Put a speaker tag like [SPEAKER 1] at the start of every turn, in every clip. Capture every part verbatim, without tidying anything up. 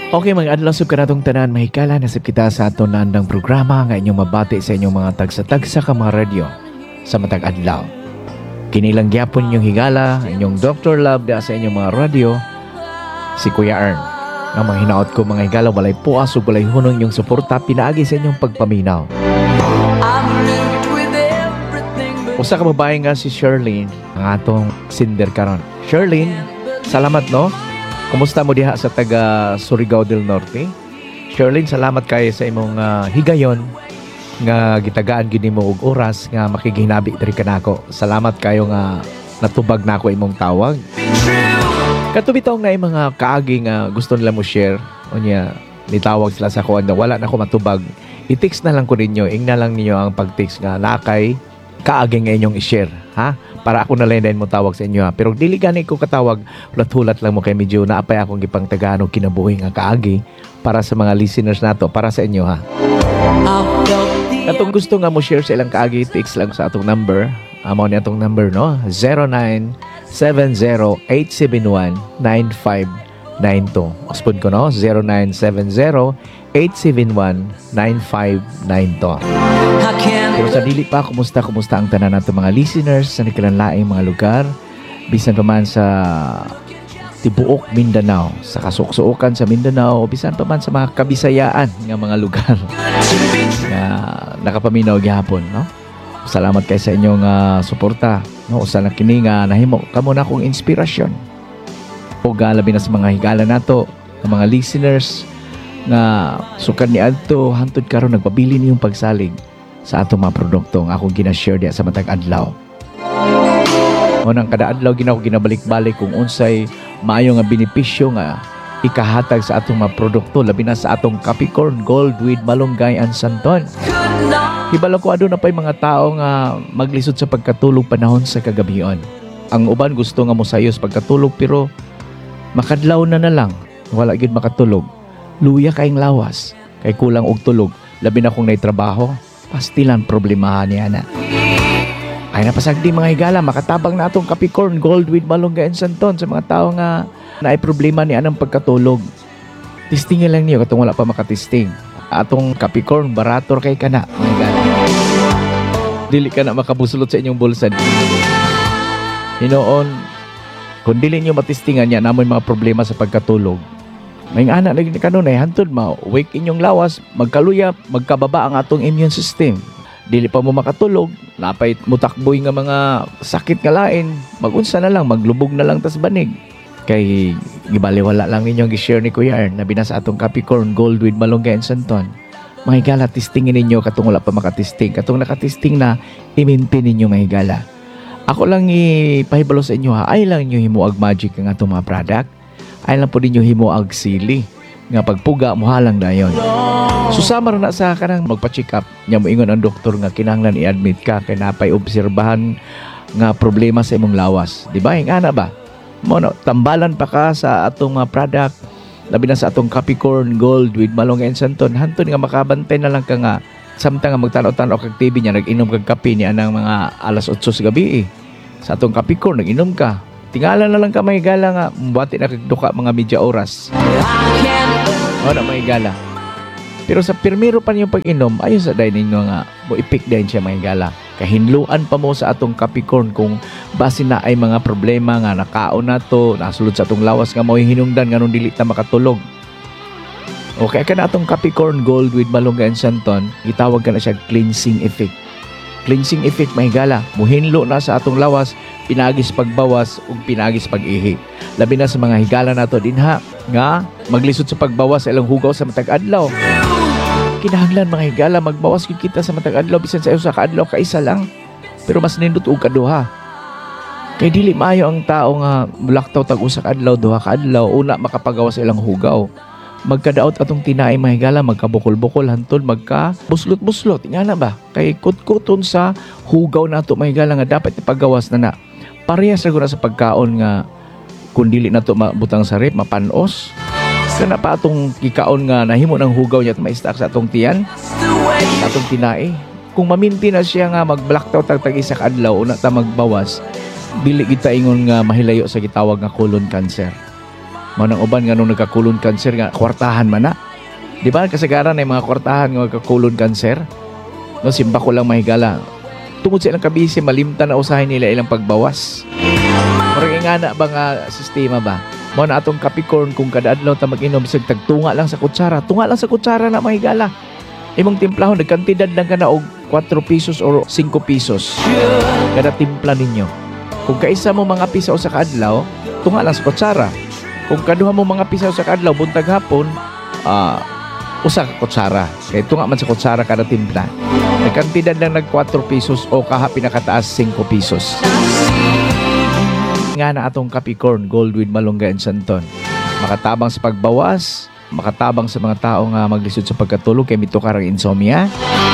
[SPEAKER 1] Okay, mga adlaw sub kanatong tanan mahikala nasib kita sa aton naandang programa nga inyong mabati sa inyong mga tagsa-tagsa ka mga radyo sa matag adlaw. Kinilang gyapon inyong higala, inyong doctor Love da sa inyong mga radyo, si Kuya Ern. Ang mga hinaot ko mga higala, walay puas o walay hunong inyong suporta, pinaagi sa inyong pagpaminaw. Usa ka babae nga si Sherlyn, ang atong sinder karon. Sherlyn, salamat no? Kumusta mo diha sa taga Surigao del Norte? Sherlyn, salamat kayo sa imong uh, higayon nga gitagaan gid nimo og oras nga makigihinabi diri kanako. Salamat kayo nga natubag nako imong tawag. Katubitong na yung mga kaagi nga gusto nila mo share. Unya, nitawag sila sa kuan na wala na ko matubag. I-text na lang ko ninyo, ingna lang ninyo ang pag-text nga nakay kaagi nga inyong i-share, ha? Para ako na lang din mo tawag sa inyo, ha? Pero dili gani ko katawag, hulat-hulat lang mo kay medyo naapay akong ipang tagano kinabuhi nga kaagi para sa mga listeners nato, para sa inyo, ha? Katong gusto nga mo share sa ilang kaagi, text lang sa atong number. Amo ni atong number, no? zero nine seven zero eight seven one nine five nine two. Ospod ko, no? zero nine seven zero eight seven one nine five nine two. Pero sa dili pa, kumusta, kumusta ang tanan nato mga listeners sa nikilanlaing mga lugar, bisan pa man sa tibuok Mindanao, sa kasuksuokan sa Mindanao, bisan pa man sa mga kabisayaan nga mga lugar nga nakapaminaw gihapon, no? Salamat kay sa inyong uh, suporta, no? Usa na kini nga nahimo kamo na akong inspirasyon. O galabi na sa mga higala nato, ng mga listeners nga sukad ni adto hantod karon nagpabili niyong pagsalig sa atong mga produkto nga akong gina-share diya sa matag adlaw. Unang kada adlaw gina ko ginabalik-balik kung unsay maayo nga benepisyo nga ikahatag sa atong mga produkto, labi na sa atong Capricorn Gold with Malunggay and Santon. Hibalo ko adto na pay mga tao nga maglisod sa pagkatulog panahon sa kagabion. Ang uban gusto nga mosayos pagkatulog pero makadlaw na na lang, wala gid makatulog. Luya kaing lawas, kay kulang og tulog, labi na kung nay trabaho, pastilan problemahan niya na. Ay napasagdi mga higala, makatabang na atong Capricorn Gold with Malunggay and Santon sa mga tao nga na ay problema ni anang pagkatulog. Testingin lang niyo katong wala pa makatesting. Atong Capricorn barator kay kana, mga higala. Dili ka na makabusulot sa inyong bulsa. Hinoon, kung dili niyo matestingan niya namoy mga problema sa pagkatulog, may anak na kanunay, hantod ma, wake inyong lawas, magkaluya, magkababa ang atong immune system. Dili pa mo makatulog, napay mutakboy nga mga sakit nga lain, magunsa na lang, maglubog na lang tas banig. Kay gibaliwala lang ninyong gi-share ni Kuya Ern na binasa atong Capricorn Gold with Malunggay and Santon. Mga higala, testingin ninyo katong wala pa makatesting. Katong nakatesting na, i-maintain ninyo mga higala. Ako lang ipahibalo sa inyo ha, ay lang inyo himuag magic ang atong mga product. Ay lang po ninyo himuag sili. Nga pagpuga, muhalang na yun. Susama rin na sa kanang magpa-check up. Nya mo ingon ang doktor nga kinahanglan i-admit ka kay napay obserbahan nga problema sa imong lawas. Di ba? Yung ana ba? Mo no, tambalan pa ka sa atong mga product. Labi na sa atong Capricorn Gold with Malunggay and Santon. Hantun nga makabantay na lang ka nga. Samtang nga magtanaw-tanaw kag T V niya, nag-inom kag kape niya ng mga alas otso sa gabi eh. Sa atong Capricorn, nag-inom ka. Tingala na lang ka may gala nga. Buwati na kagduka mga media oras. O na may gala. Pero sa pirmiro pa niyong pag-inom, ayun sa dahin ninyo nga, mo ipik din siya may gala. Kahinluan pa mo sa atong Capricorn kung base na ay mga problema nga nakaon na to, nasulod sa atong lawas nga mo hinungdan nga nung dili ta makatulog. Okay, ka na atong Capricorn Gold with Malunggay and Santon, itawag ka na siya cleansing effect. Cleansing effect, mahigala, muhinlo na sa atong lawas, pinagis pagbawas ug pinagis pag-ihi. Labi na sa mga higala nato dinha nga maglisod sa pagbawas sa ilang hugaw sa matag adlaw. Kinahanglan mga higala magbawas gid kita sa matag adlaw bisan sa usa ka adlaw kaisa lang. Pero mas nindot og kaduha. Kay dili maayo ang tao nga mulaktaw tag usa ka adlaw duha ka adlaw una makapagawas sa ilang hugaw. Magkadaot atong tinaay mga higala, magkabukol-bukol hantod magka buslot-buslot. Nga na ba? Kay kutkuton sa hugaw nato mga higala nga dapat ipagawas na na. Parehas ra guna sa pagkaon nga kung dili nato mabutang sa rep, mapanos. Kana pa atong kikaon nga nahimo ng hugaw niya at ma-stack sa atong tiyan, sa atong tinaay. Kung maminti na siya nga mag-blacktaw tag-tag isa ka adlaw una ta magbawas, dili kita ingon nga mahilayo sa gitawag nga colon cancer. Manang uban nga nung nagkakulon cancer nga kwartahan man na. Di ba kasagaran ay mga kwartahan nga nagkakulon cancer? No, simba ko lang mahigala. Tungod sa ilang kabisi, malimtan na usahin nila ilang pagbawas. Marang nga na ba nga sistema ba? Mo na atong Capricorn kung kada adlaw ta mag-inom sig tagtunga lang sa kutsara. Tunga lang sa kutsara na mahigala. Imong timplahon nagkantidad lang kana og four pesos or five pesos. Kada timpla ninyo. Kung kaisa mo mga piso sa kadlaw, tunga lang sa kutsara. Kung kaduha mo mga piso sa kadlaw buntag hapon, ah uh, usa ka kutsara. Kay tunga man sa kutsara kada timpla. Nagkantidad lang nag four pesos o kaha pinakataas five pesos. Nga na atong Capricorn, gold with malunggay and santon. Makatabang sa pagbawas, makatabang sa mga tao nga maglisod sa pagkatulog kay mito karang insomnia.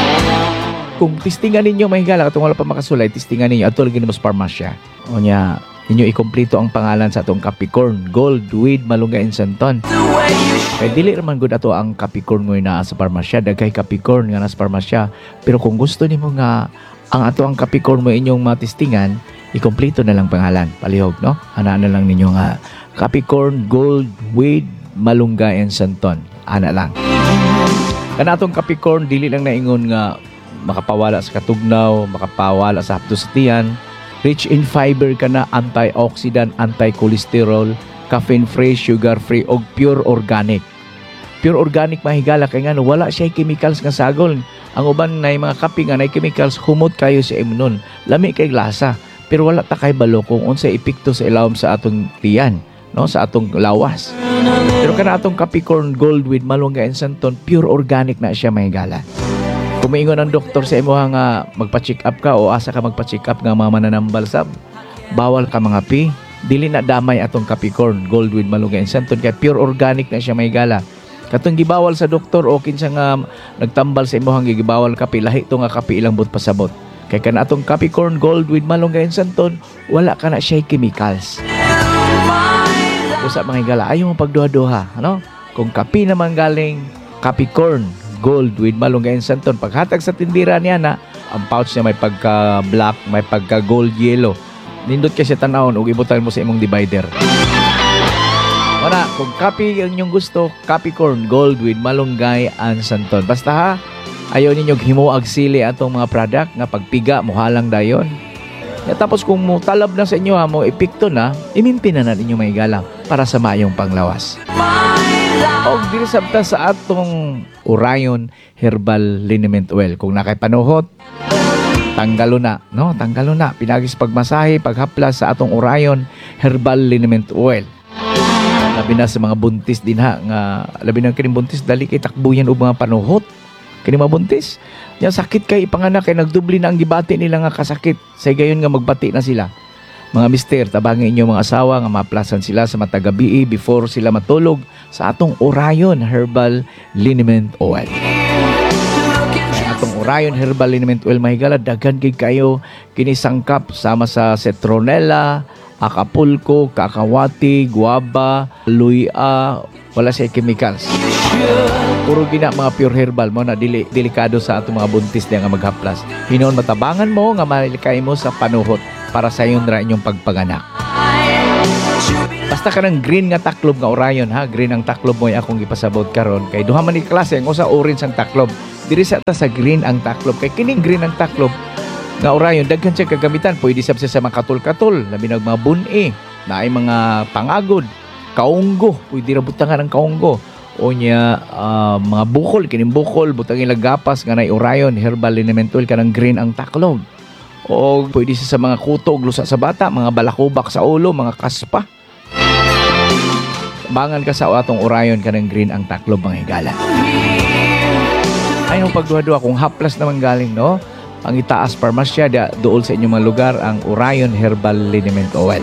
[SPEAKER 1] Kung tistingan ninyo mahigala katong wala pa makasulay, tistingan ninyo atol gini mo sa parmasya. O nya, ninyo ikumpleto ang pangalan sa atong Capricorn, gold with malunggay and santon. Kaya dili raman gud ato ang Capricorn mo na sa parmasya, daghay Capricorn nga na sa parmasya. Pero kung gusto nimo nga ang ato ang Capricorn mo inyong matistingan, ikumpleto na lang pangalan, palihog, no? Ana na lang ninyo nga Capricorn Gold with malunggay and santon. Ana lang. Kanatong Capricorn dili lang naingon nga makapawala sa katugnaw, makapawala sa hapdos sa tiyan. Rich in fiber ka na, antioxidant, anti-cholesterol, caffeine-free, sugar-free, og pure organic. Pure organic mahigala kay nga no, wala siya chemicals nga sagol. Ang uban na mga kape nga na chemicals humot kayo sa imnon. Lami kay lasa. Pero wala ta kay balo kung unsay epekto sa ilawom sa atong tiyan, no, sa atong lawas. Pero kana atong Capricorn Gold with malunggay and santon, pure organic na siya mahigala. Kung maingon ang doktor sa imo nga magpa-check up ka o asa ka magpa-check up nga mga mananambal sab, bawal ka mga pi, dili na damay atong Capricorn Gold with malunggay and santon kay pure organic na siya mahigala. Katong gibawal sa doktor o kinsa nga nagtambal sa imong gibawal kape, lahi to nga kape ilang but pasabot. Kay kana atong Capricorn Gold with malunggay and santon, wala ka na siya chemicals. Usa mga higala, ayaw mo pagduha-duha, ano? Kung kape naman galing Capricorn Gold with malunggay and santon, paghatag sa tindira niya na, ang pouch niya may pagka-black, may pagka-gold yellow. Nindot kasi tanawon ug ibutan mo sa imong divider. Wala, kung kape ang inyong gusto, Capricorn Gold with malunggay and santon. Basta ha, ayaw ninyo himuag sili atong mga product nga pagpiga muhalang dayon. Ya, tapos kung mo talab na sa inyo ha, mo epekto na, imimpi na na ninyo mahigala para sa mayong panglawas. O dili sabta sa atong Orion Herbal Liniment Oil. Kung nakaipanuhot, tanggalo na, no? Tanggalo na. Pinagis pagmasahe, paghaplas sa atong Orion Herbal Liniment Oil. Labi na sa mga buntis din ha, nga labi na kining buntis dali kay takbuyan og mga panuhot. Kini mabuntis, yang sakit kay ipanganak kay nagdubli na ang gibati nila nga kasakit. Say gayon nga magbati na sila. Mga mister, tabangin inyo mga asawa nga maplasan sila sa matagabi before sila matulog sa atong Orion Herbal Liniment Oil. Atong Orion Herbal Liniment Oil mahigala daghan kay kayo kini sangkap sama sa citronella, Acapulco, kakawati, guava, luya, wala siya chemicals. Puro gina mga pure herbal mo na dili, delikado sa atong mga buntis diya nga maghaplas. Hinoon matabangan mo nga malikay mo sa panuhot para sa iyon ra inyong pagpanganak. Basta ka ng green nga taklob nga Orion ha, green ang taklob mo yung akong ipasabot karon kay duha man ni klase ang usa orange ang taklob. Diri sa ta sa green ang taklob kay kining green ang taklob nga Orion daghan siya kagamitan, pwede sab siya sa mga katul-katul, labi nag mga bun-i, naay mga pangagod, kaunggo, pwede ra butangan ang kaunggo. O niya uh, mga bukol, kining bukol, butang ilang gapas nga na Orion Herbal Liniment Oil kanang green ang taklob. O pwede siya sa mga kutog, lusa sa bata, mga balakubak sa ulo, mga kaspa. Bangan ka sa atong Orion kanang green ang taklob mga higala. Ay nung pagduha-duha kung haplas naman galing no, ang itaas parmasya da, dool sa inyong mga lugar ang Orion Herbal Liniment Oil.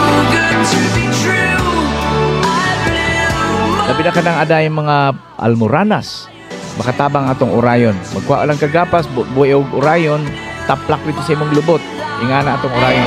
[SPEAKER 1] Labi na ka nang ada yung mga almoranas. Makatabang atong Orion. Magkuha lang kagapas, bu buhay og Orion, taplak dito sa imong lubot. Inga na atong Orion.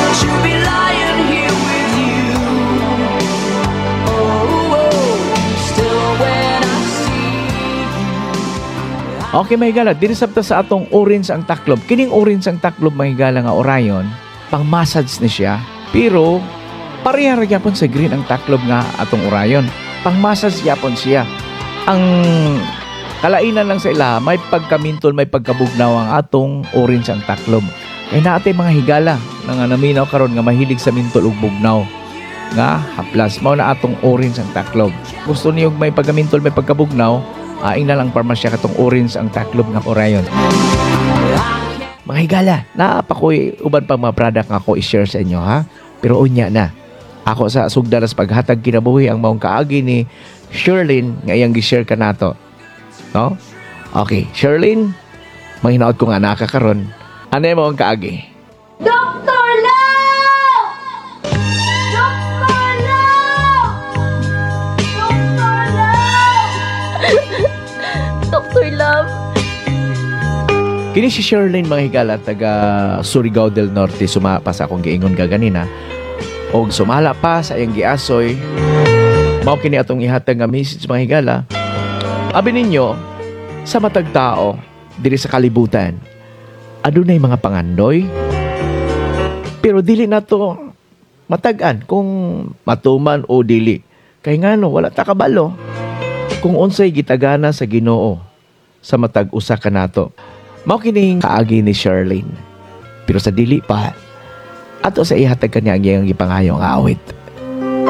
[SPEAKER 1] Okay, mahigala. Dili sabta sa atong orange ang taklob. Kining orange ang taklob, mahigala nga Orion, pang massage na siya. Pero, Pareha ra gyapon sa green ang taklob nga atong urayon. Pangmasas gyapon siya. Ang kalainan lang sa ila, may pagkamintol, may pagkabugnaw ang atong orange ang taklob. Kaya na atay mga higala na nga naminaw karon nga mahilig sa mintol ug bugnaw. Nga haplas mao na atong orange ang taklob. Gusto niyo may pagkamintol, may pagkabugnaw, aing na lang parmasya katong orange ang taklob nga urayon. Mga higala, naapakoy uban pa mga product nga ako i-share sa inyo ha. Pero unya na. Ako sa sugdaras paghatag kinabuhi ang maong kaagi ni Sherlyn nga iyang gi-share ka nato. No? Okay, Sherlyn, mahinaot ko nga nakakaron. Ano yung maong kaagi?
[SPEAKER 2] Doctor Love! Doctor Love! Doctor Love! Doctor Love!
[SPEAKER 1] Kini si Sherlyn mga higala taga Surigao del Norte sumapa sa akong giingon ka ganina. Og sumala pa sa iyang giasoy. Mao kini atong ihatag nga message mga higala. Abi ninyo sa matag tao diri sa kalibutan. Adunay mga pangandoy. Pero dili nato matagan kung matuman o dili. Kay ngano wala ta kabalo kung unsay gitagana sa Ginoo sa matag usa ka nato. Mao kining kaagi ni Sherlyn. Pero sa dili pa ato sa ihatag kanya ang iyang gipangayo nga awit.